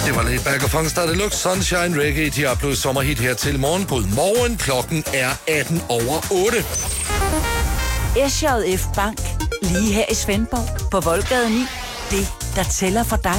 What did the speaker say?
Det var lidt Back of Funkster Deluxe, Sunshine Reggae, Diablos sommerhit her til morgen. God morgen, klokken er 8:18. SJF Bank, lige her i Svendborg, på Voldgade 9. Det, der tæller for dig.